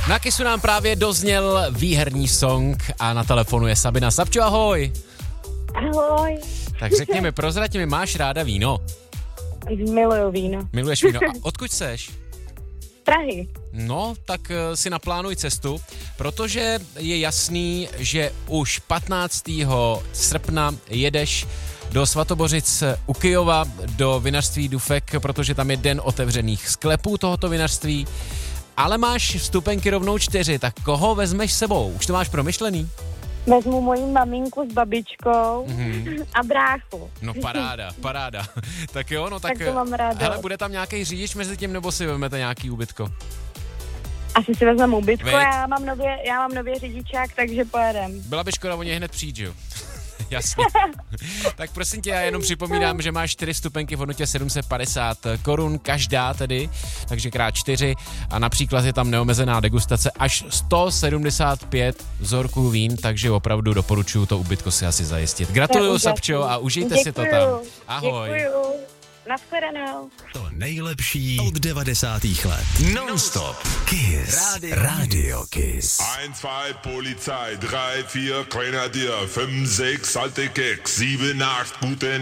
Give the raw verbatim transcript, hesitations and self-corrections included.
Na Kissu nám právě dozněl výherní song a na telefonu je Sabina. Sabčo, ahoj. Ahoj. Tak řekni mi, prozrať mi, máš ráda víno? Miluju víno. Miluješ víno. A odkud seš? Prahy. No, tak uh, si naplánuj cestu, protože je jasný, že už patnáctého srpna jedeš do Svatobořic u Kyjova, do vinařství Dufek, protože tam je den otevřených sklepů tohoto vinařství. Ale máš vstupenky rovnou čtyři, tak koho vezmeš sebou? Už to máš promyšlený? Vezmu moji maminku s babičkou mm-hmm. a bráchu. No paráda, paráda. Tak jo, no tak, tak to mám ráda. Hele, bude tam nějaký řidič mezi tím, nebo si vezmete nějaký ubytko? Asi si vezmeme ubytko, já mám nově, já mám nově řidičák, takže pojedem. Byla by škoda o něj hned přijít, že jo? Jasně. Tak prosím tě, já jenom připomínám, že máš čtyři vstupenky v hodnotě sedm set padesát korun, každá tedy, takže krát čtyři a například je tam neomezená degustace až sto sedmdesát pět vzorků vín, takže opravdu doporučuju to ubytko si asi zajistit. Gratuluju, Sabčo, a užijte Děkuju. si to tam. Ahoj. Děkuju. Nashledanou. To nejlepší od devadesátých let. Non-stop. Kiss. Radio, Radio Kiss. eins, zwei, Polizei, drei, vier, Grenadier, fünf, sechs, alte Keks, sieben, acht, gute